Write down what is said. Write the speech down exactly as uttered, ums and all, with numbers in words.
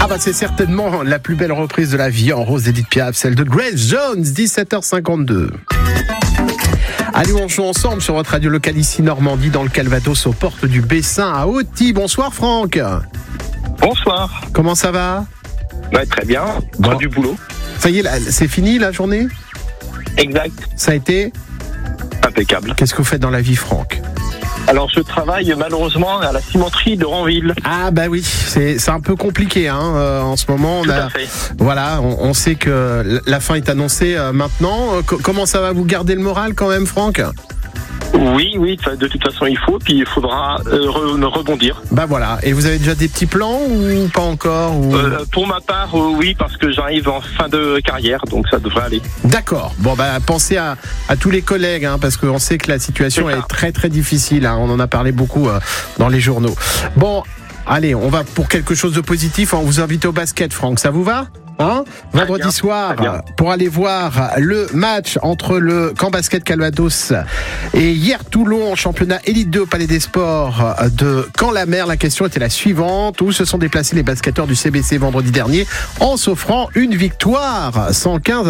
Ah bah c'est certainement la plus belle reprise de la vie en rose d'Edith Piaf, celle de Grace Jones, dix-sept heures cinquante-deux. Allez, on joue ensemble sur votre radio locale ici Normandie, dans le Calvados, aux portes du Bessin à Auty. Bonsoir Franck. Bonsoir. Comment ça va? Ouais, très bien. Bon. Bon. Du boulot. Ça y est, là, c'est fini la journée? Exact. Ça a été? Impeccable. Qu'est-ce que vous faites dans la vie, Franck? Alors, je travaille malheureusement à la cimenterie de Ranville. Ah bah oui, c'est c'est un peu compliqué hein, euh, en ce moment. On Tout a, à fait. voilà, on, on sait que la fin est annoncée euh, maintenant. Euh, co- comment ça va vous garder le moral quand même, Franck? Oui, oui, de toute façon, il faut. Puis, il faudra euh, re- rebondir. Bah voilà. Et vous avez déjà des petits plans ou pas encore ou... Euh, pour ma part, euh, oui, parce que j'arrive en fin de carrière, donc ça devrait aller. D'accord. Bon bah pensez à, à tous les collègues hein, parce qu'on sait que la situation C'est est ça. très très difficile. Hein, on en a parlé beaucoup euh, dans les journaux. Bon, allez, on va pour quelque chose de positif. On vous invite au basket, Franck. Ça vous va? Hein, vendredi bien, soir, très bien. pour aller voir le match entre le Camp Basket Calvados et hier Toulon en championnat Élite deux au Palais des Sports de Caen-la-Mer. La question était la suivante: où se sont déplacés les basketteurs du C B C vendredi dernier en s'offrant une victoire cent quinze